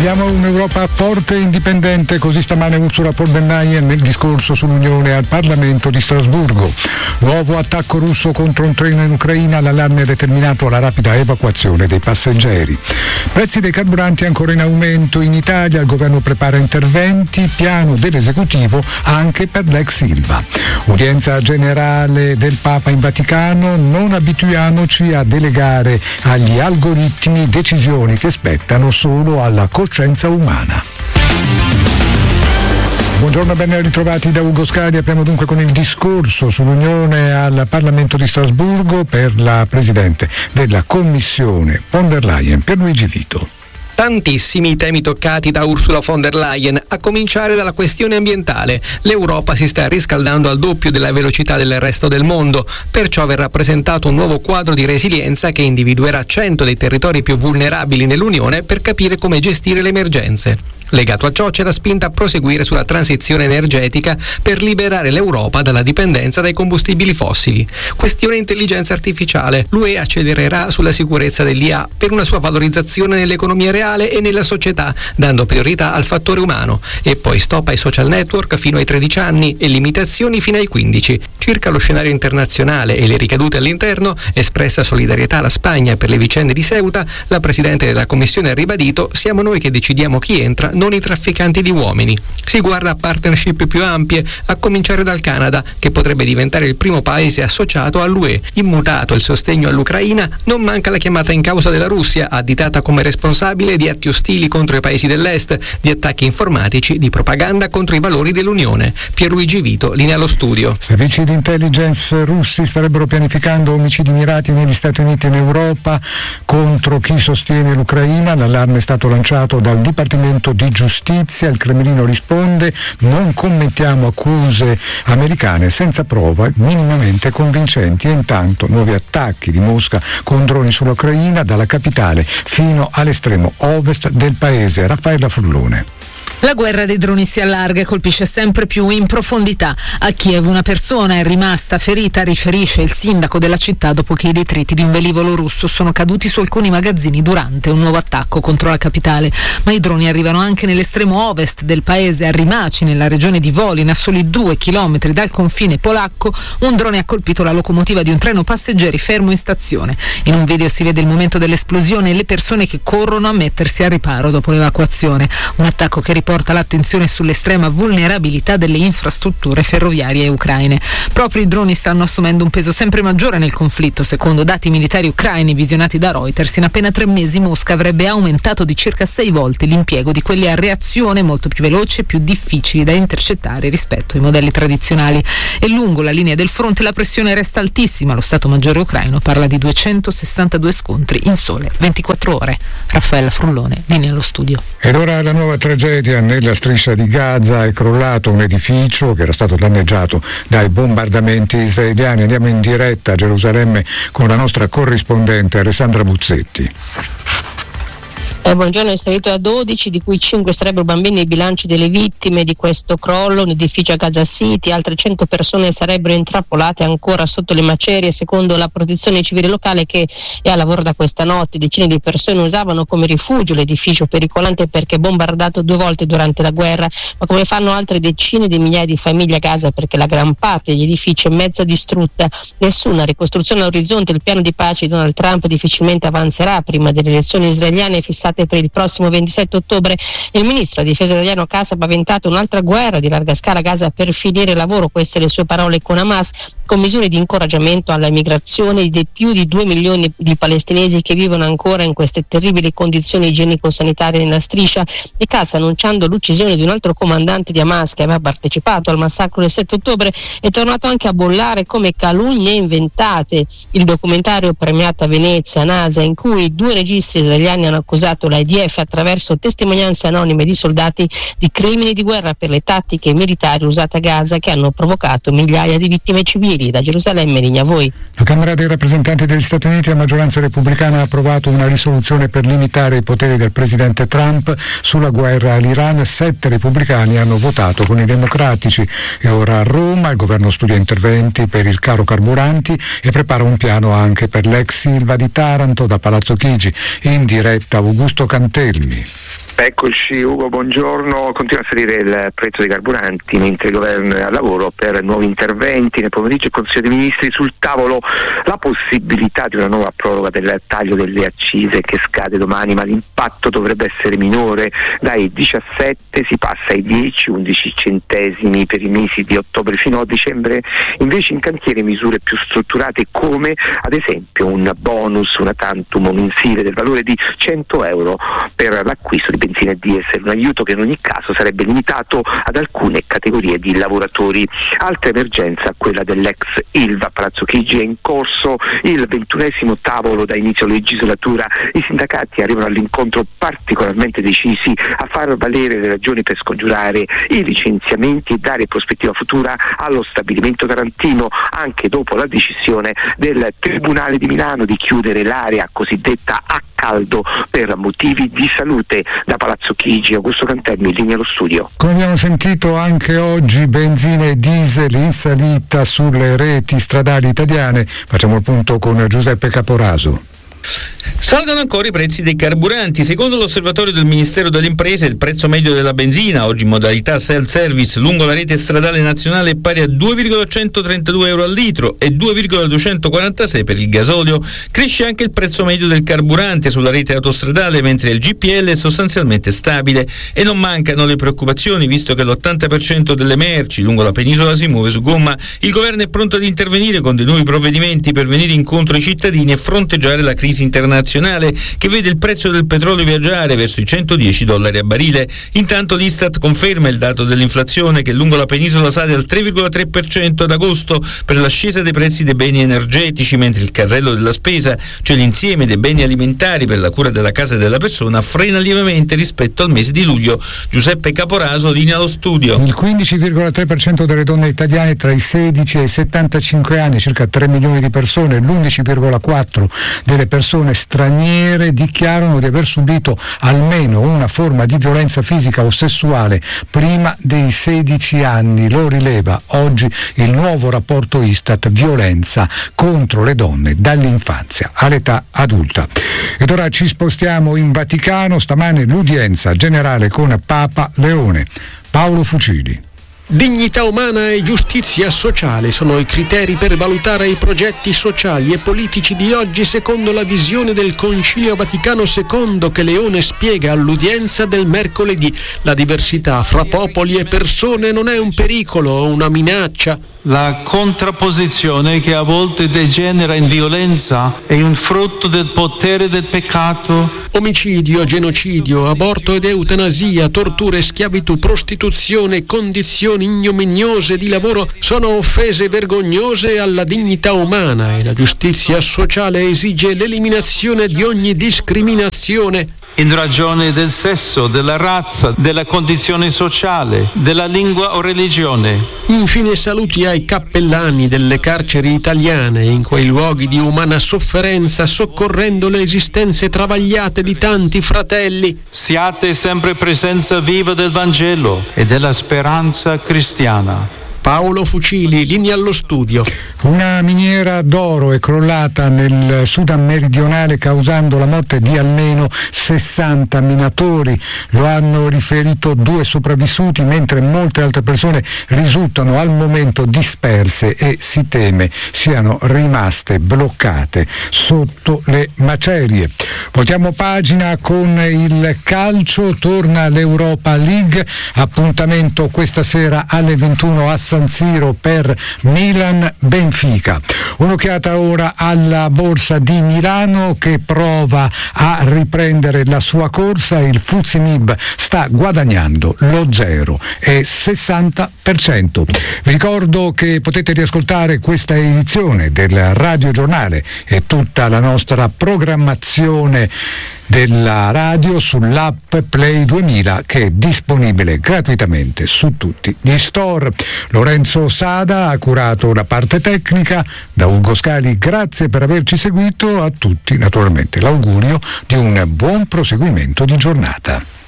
Vogliamo un'Europa forte e indipendente, così stamane Ursula von der Leyen nel discorso sull'Unione al Parlamento di Strasburgo. Nuovo attacco russo contro un treno in Ucraina, l'allarme ha determinato la rapida evacuazione dei passeggeri. Prezzi dei carburanti ancora in aumento in Italia, il governo prepara interventi, piano dell'esecutivo anche per l'ex Ilva. Udienza generale del Papa in Vaticano, non abituiamoci a delegare agli algoritmi decisioni che spettano solo alla coscienza umana. Buongiorno, ben ritrovati da Ugo Scali. Apriamo dunque con il discorso sull'Unione al Parlamento di Strasburgo per la Presidente della Commissione von der Leyen, Pierluigi Vito. Tantissimi i temi toccati da Ursula von der Leyen, a cominciare dalla questione ambientale. L'Europa si sta riscaldando al doppio della velocità del resto del mondo, perciò verrà presentato un nuovo quadro di resilienza che individuerà 100 dei territori più vulnerabili nell'Unione per capire come gestire le emergenze. Legato a ciò c'è la spinta a proseguire sulla transizione energetica per liberare l'Europa dalla dipendenza dai combustibili fossili. Questione intelligenza artificiale. L'UE accelererà sulla sicurezza dell'IA per una sua valorizzazione nell'economia reale e nella società, dando priorità al fattore umano. E poi stop ai social network fino ai 13 anni e limitazioni fino ai 15. Circa lo scenario internazionale e le ricadute all'interno, espressa solidarietà alla Spagna per le vicende di Ceuta, la Presidente della Commissione ha ribadito: siamo noi che decidiamo chi entra, non i trafficanti di uomini. Si guarda a partnership più ampie, a cominciare dal Canada, che potrebbe diventare il primo paese associato all'UE. Immutato il sostegno all'Ucraina, non manca la chiamata in causa della Russia, additata come responsabile di atti ostili contro i paesi dell'Est, di attacchi informatici, di propaganda contro i valori dell'Unione. Pierluigi Vito, linea allo studio. Servizi di intelligence russi starebbero pianificando omicidi mirati negli Stati Uniti e in Europa contro chi sostiene l'Ucraina. L'allarme è stato lanciato dal Dipartimento di Giustizia. Il Cremlino risponde: non commentiamo accuse americane senza prove minimamente convincenti. E intanto nuovi attacchi di Mosca con droni sull'Ucraina dalla capitale fino all'estremo ovest del paese. Raffaella Frullone. La guerra dei droni si allarga e colpisce sempre più in profondità. A Kiev una persona è rimasta ferita, riferisce il sindaco della città, dopo che i detriti di un velivolo russo sono caduti su alcuni magazzini durante un nuovo attacco contro la capitale. Ma i droni arrivano anche nell'estremo ovest del paese, a Rimaci, nella regione di Volyn, a soli 2 chilometri dal confine polacco. Un drone ha colpito la locomotiva di un treno passeggeri fermo in stazione. In un video si vede il momento dell'esplosione e le persone che corrono a mettersi al riparo dopo l'evacuazione. Un attacco che riporta l'attenzione sull'estrema vulnerabilità delle infrastrutture ferroviarie ucraine. Proprio i droni stanno assumendo un peso sempre maggiore nel conflitto. Secondo dati militari ucraini visionati da Reuters, in appena 3 mesi Mosca avrebbe aumentato di circa 6 volte l'impiego di quelli a reazione molto più veloci e più difficili da intercettare rispetto ai modelli tradizionali. E lungo la linea del fronte la pressione resta altissima. Lo Stato Maggiore ucraino parla di 262 scontri in sole 24 ore. Raffaella Frullone, linea allo studio. Ed ora la nuova tragedia nella striscia di Gaza. È crollato un edificio che era stato danneggiato dai bombardamenti israeliani. Andiamo in diretta a Gerusalemme con la nostra corrispondente Alessandra Buzzetti. Buongiorno, è salito a 12, di cui 5 sarebbero bambini. I bilanci delle vittime di questo crollo, un edificio a Gaza City. Altre 100 persone sarebbero intrappolate ancora sotto le macerie, secondo la protezione civile locale, che è a lavoro da questa notte. Decine di persone usavano come rifugio l'edificio, pericolante perché bombardato 2 volte durante la guerra, ma come fanno altre decine di migliaia di famiglie a Gaza, perché la gran parte degli edifici è mezza distrutta. Nessuna ricostruzione all'orizzonte. Il piano di pace di Donald Trump difficilmente avanzerà prima delle elezioni israeliane fissate per il prossimo 27 ottobre. Il ministro della difesa italiano Kasab ha avventato un'altra guerra di larga scala a Gaza per finire il lavoro, queste le sue parole, con Hamas, con misure di incoraggiamento alla migrazione di più di 2 milioni di palestinesi che vivono ancora in queste terribili condizioni igienico-sanitarie nella striscia. E Katz, annunciando l'uccisione di un altro comandante di Hamas che aveva partecipato al massacro del 7 ottobre, è tornato anche a bollare come calunnie inventate il documentario premiato a Venezia, NASA, in cui 2 registi israeliani hanno accusato l'IDF attraverso testimonianze anonime di soldati di crimini di guerra per le tattiche militari usate a Gaza, che hanno provocato migliaia di vittime civili. Da Gerusalemme, linea a voi. La Camera dei rappresentanti degli Stati Uniti, a maggioranza repubblicana, ha approvato una risoluzione per limitare i poteri del presidente Trump sulla guerra all'Iran. 7 repubblicani hanno votato con i democratici. E ora a Roma il governo studia interventi per il caro carburanti e prepara un piano anche per l'ex Ilva di Taranto. Da Palazzo Chigi in diretta Augusto Augusto Cantelmi. Eccoci Ugo, buongiorno. Continua a salire il prezzo dei carburanti mentre il governo è al lavoro per nuovi interventi. Nel pomeriggio il Consiglio dei Ministri sul tavolo la possibilità di una nuova proroga del taglio delle accise che scade domani, ma l'impatto dovrebbe essere minore. Dai 17 si passa ai 10-11 centesimi per i mesi di ottobre fino a dicembre. Invece in cantiere misure più strutturate come ad esempio un bonus, una tantum mensile del valore di 100 euro per l'acquisto di benzina e diesel, un aiuto che in ogni caso sarebbe limitato ad alcune categorie di lavoratori. Altra emergenza, quella dell'ex Ilva. Palazzo Chigi è in corso il 21esimo tavolo da inizio legislatura. I sindacati arrivano all'incontro particolarmente decisi a far valere le ragioni per scongiurare i licenziamenti e dare prospettiva futura allo stabilimento tarantino, anche dopo la decisione del Tribunale di Milano di chiudere l'area cosiddetta a caldo per motivi di salute. Da Palazzo Chigi, Augusto Cantelmi, in linea allo studio. Come abbiamo sentito anche oggi, benzina e diesel in salita sulle reti stradali italiane. Facciamo il punto con Giuseppe Caporaso. Salgono ancora i prezzi dei carburanti. Secondo l'osservatorio del Ministero delle Imprese, il prezzo medio della benzina, oggi in modalità self-service lungo la rete stradale nazionale, è pari a 2,132 euro al litro e 2,246 per il gasolio. Cresce anche il prezzo medio del carburante sulla rete autostradale, mentre il GPL è sostanzialmente stabile. E non mancano le preoccupazioni, visto che l'80% delle merci lungo la penisola si muove su gomma. Il governo è pronto ad intervenire con dei nuovi provvedimenti per venire incontro ai cittadini e fronteggiare la crisi internazionale che vede il prezzo del petrolio viaggiare verso i $110 a barile. Intanto l'Istat conferma il dato dell'inflazione che lungo la penisola sale al 3,3% ad agosto per l'ascesa dei prezzi dei beni energetici, mentre il carrello della spesa, cioè l'insieme dei beni alimentari per la cura della casa e della persona, frena lievemente rispetto al mese di luglio. Giuseppe Caporaso, linea allo studio. Il 15,3% delle donne italiane tra i 16 e i 75 anni, circa 3 milioni di persone, l'11,4% delle persone straniere dichiarano di aver subito almeno una forma di violenza fisica o sessuale prima dei 16 anni. Lo rileva oggi il nuovo rapporto Istat Violenza contro le donne dall'infanzia all'età adulta. Ed ora ci spostiamo in Vaticano. Stamane l'udienza generale con Papa Leone. Paolo Fucili. Dignità umana e giustizia sociale sono i criteri per valutare i progetti sociali e politici di oggi secondo la visione del Concilio Vaticano II che Leone spiega all'udienza del mercoledì. La diversità fra popoli e persone non è un pericolo o una minaccia. La contrapposizione che a volte degenera in violenza è un frutto del potere del peccato. Omicidio, genocidio, aborto ed eutanasia, torture, schiavitù, prostituzione, condizioni ignominiose di lavoro sono offese vergognose alla dignità umana e la giustizia sociale esige l'eliminazione di ogni discriminazione. In ragione del sesso, della razza, della condizione sociale, della lingua o religione. Infine saluti ai cappellani delle carceri italiane, in quei luoghi di umana sofferenza, soccorrendo le esistenze travagliate di tanti fratelli. Siate sempre presenza viva del Vangelo e della speranza cristiana. Paolo Fucili, linea allo studio. Una miniera d'oro è crollata nel Sudan meridionale causando la morte di almeno 60 minatori. Lo hanno riferito 2 sopravvissuti, mentre molte altre persone risultano al momento disperse e si teme siano rimaste bloccate sotto le macerie. Voltiamo pagina con il calcio, torna l'Europa League, appuntamento questa sera alle 21 a San Siro per Milan-Benfica. Un'occhiata ora alla borsa di Milano che prova a riprendere la sua corsa. Il FTSE MIB sta guadagnando lo 0,60%. Vi ricordo che potete riascoltare questa edizione del Radio Giornale e tutta la nostra programmazione della radio sull'app Play 2000 che è disponibile gratuitamente su tutti gli store. Lorenzo Sada ha curato la parte tecnica. Da Ugo Scali grazie per averci seguito. A tutti naturalmente l'augurio di un buon proseguimento di giornata.